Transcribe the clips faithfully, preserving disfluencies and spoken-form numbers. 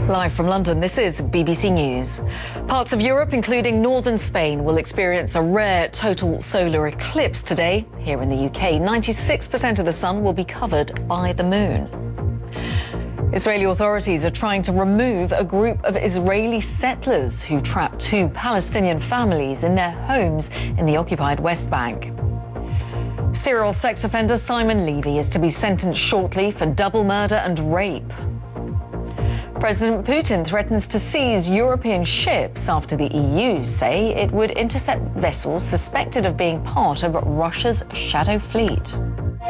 Live from London, this is B B C News. Parts of Europe, including northern Spain, will experience a rare total solar eclipse today. Here in the U K, ninety-six percent of the sun will be covered by the moon. Israeli authorities are trying to remove a group of Israeli settlers who trapped two Palestinian families in their homes in the occupied West Bank. Serial sex offender Simon Levy is to be sentenced shortly for double murder and rape. President Putin threatens to seize European ships after the E U say it would intercept vessels suspected of being part of Russia's shadow fleet.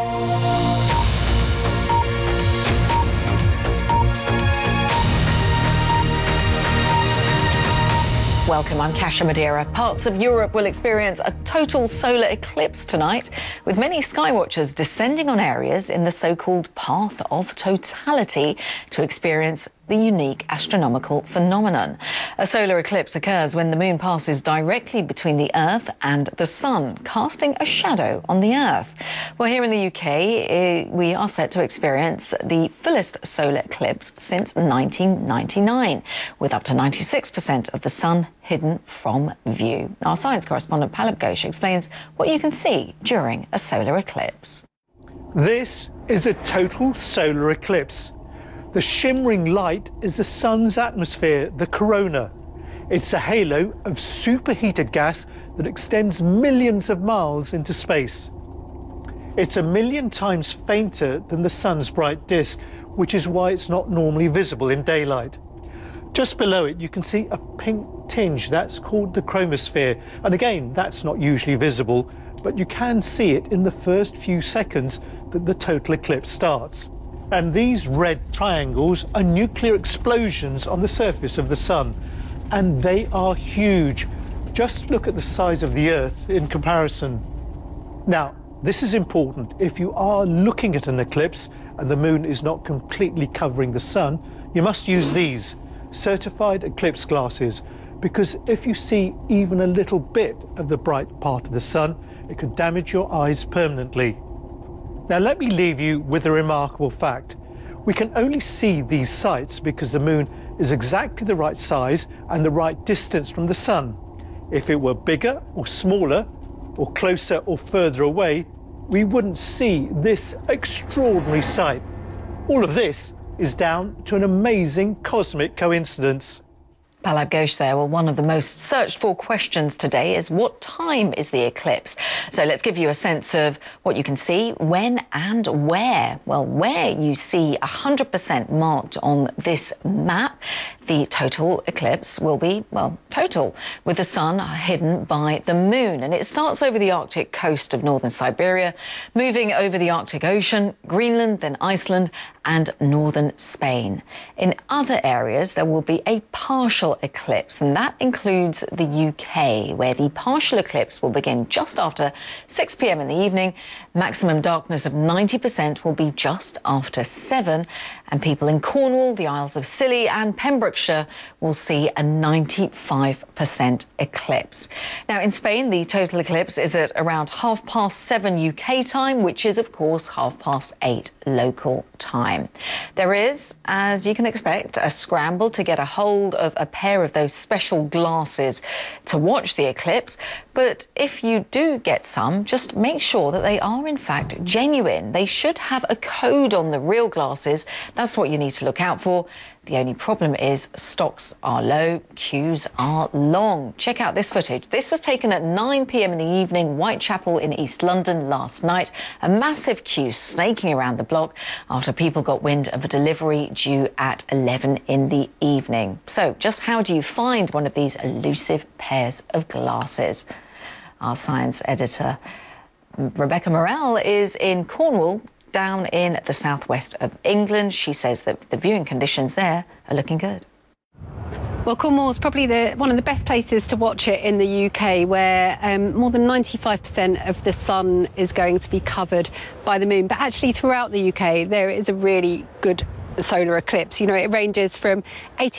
Welcome, I'm Kasia Madeira. Parts of Europe will experience a total solar eclipse tonight, with many skywatchers descending on areas in the so-called path of totality to experience the unique astronomical phenomenon. A solar eclipse occurs when the moon passes directly between the Earth and the sun, casting a shadow on the Earth. Well, here in the U K, we are set to experience the fullest solar eclipse since nineteen ninety-nine, with up to ninety-six percent of the sun hidden from view. Our science correspondent Palab Ghosh explains what you can see during a solar eclipse. This is a total solar eclipse. The shimmering light is the sun's atmosphere, the corona. It's a halo of superheated gas that extends millions of miles into space. It's a million times fainter than the sun's bright disk, which is why it's not normally visible in daylight. Just below it, you can see a pink tinge. That's called the chromosphere. And again, that's not usually visible, but you can see it in the first few seconds that the total eclipse starts. And these red triangles are nuclear explosions on the surface of the sun, and they are huge. Just look at the size of the Earth in comparison. Now, this is important. If you are looking at an eclipse and the moon is not completely covering the sun, you must use these certified eclipse glasses, because if you see even a little bit of the bright part of the sun, it could damage your eyes permanently. Now let me leave you with a remarkable fact. We can only see these sights because the moon is exactly the right size and the right distance from the sun. If it were bigger or smaller, or closer or further away, we wouldn't see this extraordinary sight. All of this is down to an amazing cosmic coincidence. Palab Ghosh there. Well, one of the most searched for questions today is what time is the eclipse? So let's give you a sense of what you can see, when and where. Well, where you see one hundred percent marked on this map, the total eclipse will be, well, total, with the sun hidden by the moon. And it starts over the Arctic coast of northern Siberia, moving over the Arctic Ocean, Greenland, then Iceland, and northern Spain. In other areas, there will be a partial eclipse, and that includes the U K, where the partial eclipse will begin just after six p m in the evening. Maximum darkness of ninety percent will be just after seven, and people in Cornwall, the Isles of Scilly and Pembrokeshire will see a ninety-five percent eclipse. Now, in Spain, the total eclipse is at around half past seven U K time, which is, of course, half past eight local time. There is, as you can expect, a scramble to get a hold of a pair of those special glasses to watch the eclipse. But if you do get some, just make sure that they are in fact genuine. They should have a code on the real glasses. That's what you need to look out for. The only problem is stocks are low, queues are long. Check out this footage. This was taken at nine p m in the evening, Whitechapel in East London last night. A massive queue snaking around the block after people got wind of a delivery due at eleven in the evening. So just how do you find one of these elusive pairs of glasses? Our science editor, Rebecca Morell, is in Cornwall, down in the southwest of England. She says that the viewing conditions there are looking good. Well, Cornwall's probably the, one of the best places to watch it in the U K, where um, more than ninety-five percent of the sun is going to be covered by the moon. But actually throughout the U K, there is a really good solar eclipse. You know, it ranges from eighty